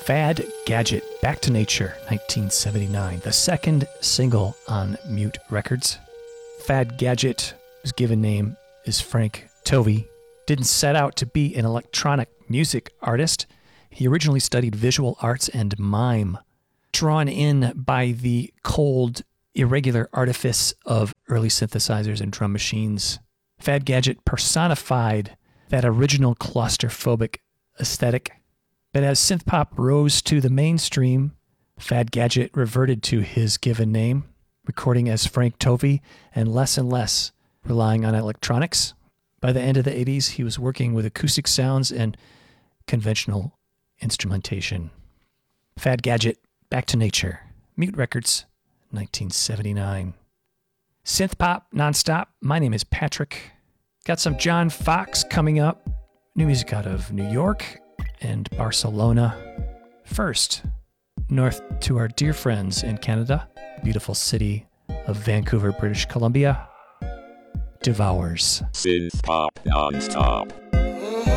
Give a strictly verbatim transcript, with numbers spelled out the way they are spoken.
Fad Gadget, Back to Nature, nineteen seventy-nine, the second single on Mute Records. Fad Gadget, whose given name is Frank Tovey, didn't set out to be an electronic music artist. He originally studied visual arts and mime, drawn in by the cold, irregular artifice of early synthesizers and drum machines. Fad Gadget personified that original claustrophobic aesthetic. But as synthpop rose to the mainstream, Fad Gadget reverted to his given name, recording as Frank Tovey and less and less relying on electronics. By the end of the eighties, he was working with acoustic sounds and conventional instrumentation. Fad Gadget, Back to Nature, Mute Records, nineteen seventy-nine. Synthpop nonstop. My name is Patrick. Got some John Fox coming up. New music out of New York and Barcelona. First, north to our dear friends in Canada, beautiful city of Vancouver, British Columbia. Devours. Synthpop nonstop.